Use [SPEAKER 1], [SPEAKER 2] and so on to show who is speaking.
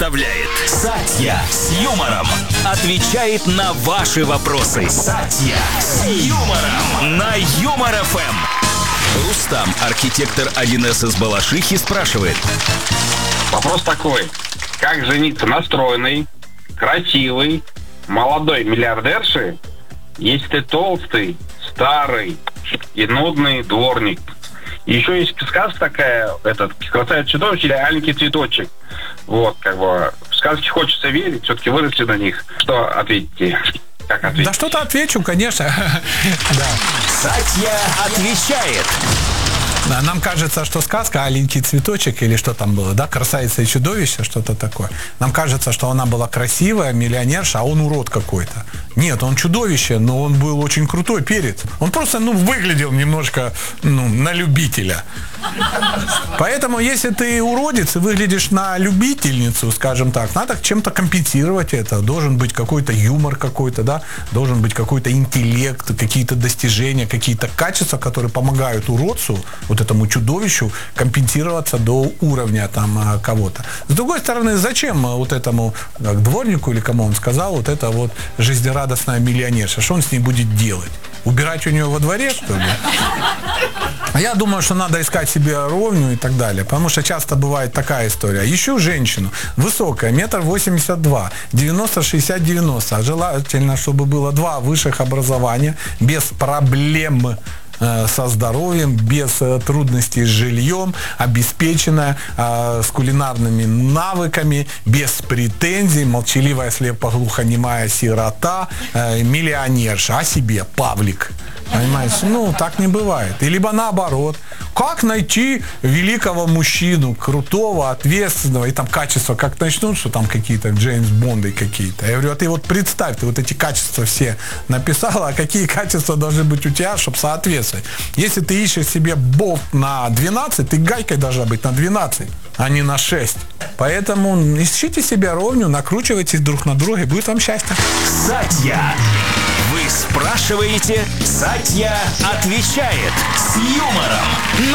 [SPEAKER 1] представляет Сатья с юмором. Отвечает на ваши вопросы. Сатья с юмором на Юмор ФМ. Рустам, архитектор 1С из Балашихи, спрашивает.
[SPEAKER 2] Вопрос такой. Как жениться на стройной, красивой, молодой миллиардерше, если ты толстый, старый и нудный дворник? И еще есть сказка такая, «Красавица-чудовище» или «Аленький цветочек». Вот, в сказки хочется верить, все-таки выросли на них. Что ответите? Как ответить?
[SPEAKER 3] Да что-то отвечу, конечно. Да.
[SPEAKER 1] Сатья отвечает.
[SPEAKER 3] Нам кажется, что сказка «Аленький цветочек» или что там было, да, «Красавица и чудовище», что-то такое. Нам кажется, что она была красивая, миллионерша, а он урод какой-то. Нет, он чудовище, но он был очень крутой перец. Он просто, выглядел немножко, на любителя. Поэтому, если ты уродец и выглядишь на любительницу, скажем так, надо чем-то компенсировать это. Должен быть какой-то юмор какой-то, да, должен быть какой-то интеллект, какие-то достижения, какие-то качества, которые помогают уродцу, вот этому чудовищу, компенсироваться до уровня там кого-то. С другой стороны, зачем вот этому дворнику, или кому он сказал, вот это вот жизнерадостная миллионерша? Что он с ней будет делать? Убирать у нее во дворе, что ли? Я думаю, что надо искать себе ровню и так далее. Потому что часто бывает такая история. Ищу женщину, высокая, 1,82 м, 90-60-90. А желательно, чтобы было 2 высших образования, без проблем со здоровьем, без трудностей с жильем, обеспеченная, с кулинарными навыками, без претензий, молчаливая, слепоглухонемая сирота, миллионерша, о себе Павлик. Понимаешь? Так не бывает. И либо наоборот. Как найти великого мужчину, крутого, ответственного, и там качества как начнут, что там какие-то Джеймс Бонды какие-то. Я говорю, а ты вот представь, ты вот эти качества все написала, а какие качества должны быть у тебя, чтобы соответствовать. Если ты ищешь себе болт на 12, ты гайкой должна быть на 12, а не на 6. Поэтому ищите себе ровню, накручивайтесь друг на друга, и будет вам счастье.
[SPEAKER 1] Сатья. Вы спрашиваете, Сатья отвечает с юмором.